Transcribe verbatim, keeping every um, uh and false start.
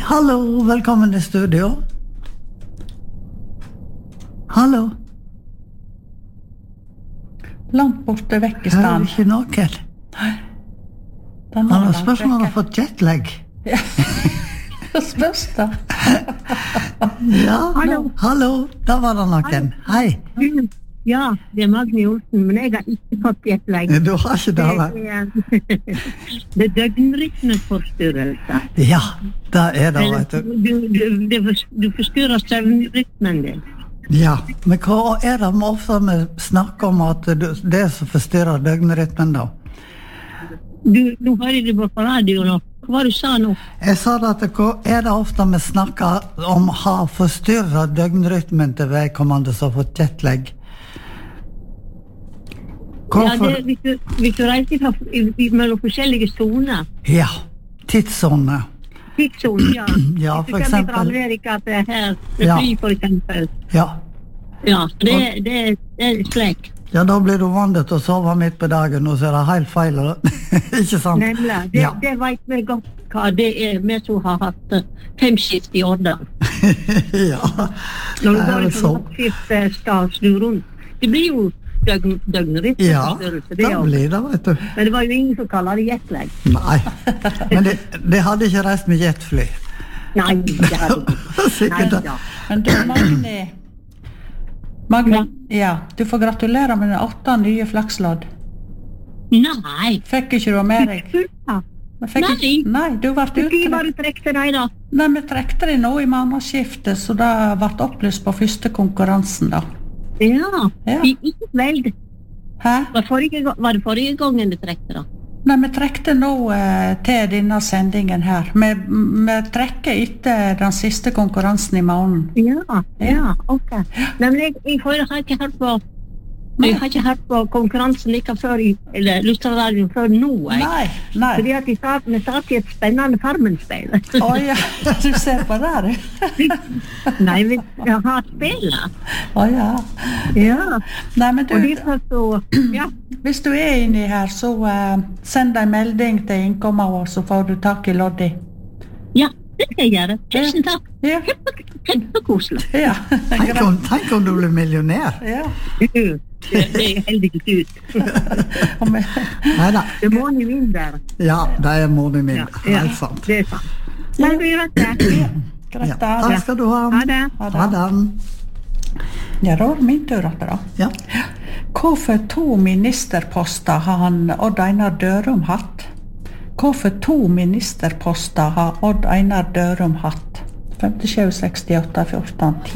Hallo, velkommen til studio. Hallo. Langt borte vekk i Hører stand. ikke noen. Den Han var har langt spørsmål om han har vekke. fått jetlag. Spørs da. Ja, Hallo. hallo, da var det noen. Hei. Ja, det er Magne Olsen, men jeg har ikke fått jetlag. Du har ikke det, vel? Det er, det er døgnrytmeforstyrrelse. Ja, det er det, Eller, vet du. Du, du, du, du forstyrrer søvnrytmen din. Ja, men hva er det med ofte vi snakker om at du, det som forstyrrer døgnrytmen da? Du, nå hører du på radio nå. Hva var det du sa nå? Jeg sa det at hva er det ofte vi snakker om har forstyrret døgnrytmen til vedkommende som har fått jetlag? Ja, Hvorfor? det, hvis, du, hvis du reiser fra, i, i, mellom forskjellige zoner, Ja, tidszone. tidszone, ja. Ja, Hvis for du kommer eksempel. fra Amerika til her, til Ja. fly for eksempel. Ja. Ja, det, det, det er slik. Ja, da blir du vant til å sove midt på dagen, og så er det helt feil, ikke sant? Nemlig. Det, Ja. det vet vi godt hva det er, vi som har hatt eh, femskift i Årdal. Ja, Når du det er bare det så. sånn nattskift eh, skal snu rundt. Det blir jo døgn, døgnrytme. Ja, forstyrrelse, det også. blir det, vet du. Men det var jo ingen som kaller det jetlag. Nei, men det, det hadde ikke reist med jetfly. Nei, det hadde ikke. Nei, Sikkert det. ja. Men du, Magne, Magne, ja, du får gratulere med den åtte nye flakslodd. Nei. Fikk ikke du med deg? Ja. Men Fikk Nei. ikke, nei, du ble Skal jeg uttrekt. bare trekke til deg da? Nei, vi trekte det nå i månedsskiftet, så det ble opplyst på første konkurransen da. Ja. Ja. I, ikke veld. Hæ? Var, forrige, ga- var det forrige gangen du trekte da? Nei, vi trekte nå eh, til denne sendingen her. Vi, vi trekker etter den siste konkurransen i måneden. Ja, ja, ok. Nei, men jeg, jeg har har ikke hørt på Jeg har ikke hørt på konkurransen like før i, eller Lustraradioen før nå, jeg. Nei, nei. Fordi at vi satt, vi satt i et spennende Farmen-speil. Å ja, du ser på det, du. Nei, vi har spillet. Å ja. Ja, Nei, men du, og derfor så, ja, hvis du er inni her, så eh, send en melding til innkommet vår, så får du tak i Loddi. ja, det skal jeg gjøre. Tusen takk. Ja, Kjempe- Kjempekoselig. ja. Tenk om, tenk om du blir millionær. Ja. Du, Det, det er heldig ikke ut. Og vi- Neida, Det må ni min der. ja, det er moren min, Ja, ja, helt sant. det er sant. Men vi vet det. Ja, Greit, takk da. skal du ha. Ha det. Ha det. Ja, da var det min tur at da. Ja. Hvorfor to ministerposter har han Odd Einar Dørum hatt? Hvorfor to ministerposter har Odd Einar Dørum hatt? femtisju sekstiåtte fjorten